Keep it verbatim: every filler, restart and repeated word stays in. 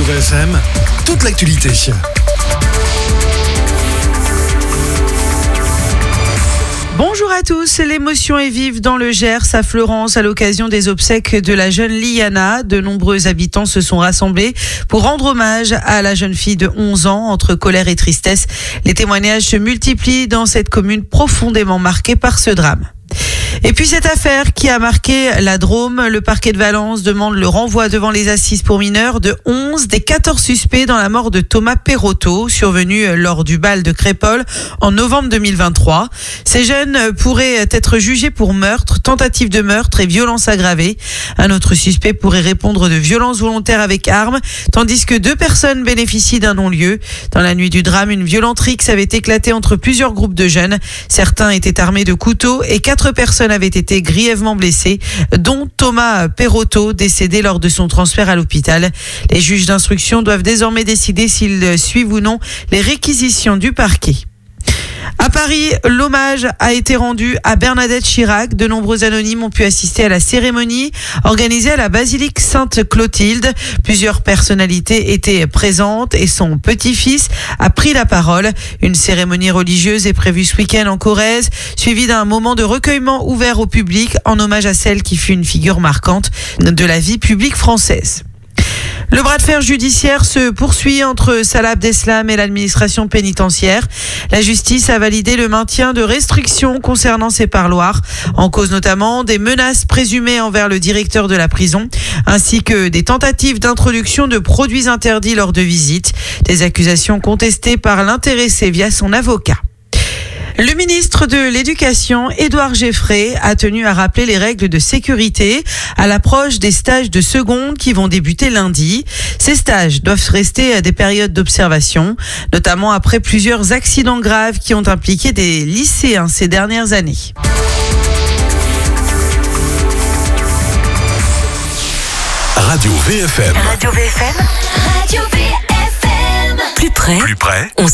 V F M, toute l'actualité. Bonjour à tous, l'émotion est vive dans le Gers à Fleurance à l'occasion des obsèques de la jeune Liana. De nombreux habitants se sont rassemblés pour rendre hommage à la jeune fille de onze ans. Entre colère et tristesse, les témoignages se multiplient dans cette commune profondément marquée par ce drame. Et puis cette affaire qui a marqué la Drôme, le parquet de Valence demande le renvoi devant les assises pour mineurs de onze des quatorze suspects dans la mort de Thomas Perrotto, survenu lors du bal de Crépol en novembre deux mille vingt-trois. Ces jeunes pourraient être jugés pour meurtre, tentative de meurtre et violence aggravée. Un autre suspect pourrait répondre de violence volontaire avec arme, tandis que deux personnes bénéficient d'un non-lieu. Dans la nuit du drame, une violente rixe avait éclaté entre plusieurs groupes de jeunes. Certains étaient armés de couteaux et quatre personnes avaient été grièvement blessées, dont Thomas Perrotto, décédé lors de son transfert à l'hôpital. Les juges d'instruction doivent désormais décider s'ils suivent ou non les réquisitions du parquet. À Paris, l'hommage a été rendu à Bernadette Chirac. De nombreux anonymes ont pu assister à la cérémonie organisée à la basilique Sainte-Clotilde. Plusieurs personnalités étaient présentes et son petit-fils a pris la parole. Une cérémonie religieuse est prévue ce week-end en Corrèze, suivie d'un moment de recueillement ouvert au public en hommage à celle qui fut une figure marquante de la vie publique française. Le bras de fer judiciaire se poursuit entre Salah Abdeslam et l'administration pénitentiaire. La justice a validé le maintien de restrictions concernant ces parloirs, en cause notamment des menaces présumées envers le directeur de la prison, ainsi que des tentatives d'introduction de produits interdits lors de visites, des accusations contestées par l'intéressé via son avocat. Le ministre de l'Éducation, Édouard Geffray, a tenu à rappeler les règles de sécurité à l'approche des stages de seconde qui vont débuter lundi. Ces stages doivent rester à des périodes d'observation, notamment après plusieurs accidents graves qui ont impliqué des lycéens ces dernières années. Radio V F M. Radio V F M. Radio V F M. Plus près. Plus près. On